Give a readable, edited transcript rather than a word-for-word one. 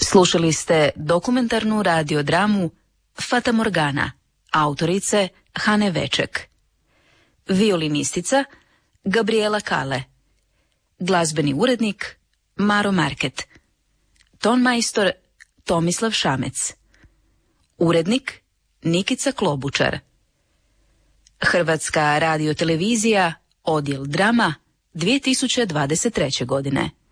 Slušali ste dokumentarnu radiodramu Fata Morgana, autorice Hane Veček. Violinistica Gabriela Kale. Glazbeni urednik Maro Market. Tonmajstor Tomislav Šamec. Urednik Nikica Klobučar. Hrvatska radiotelevizija, odjel drama, 2023. godine.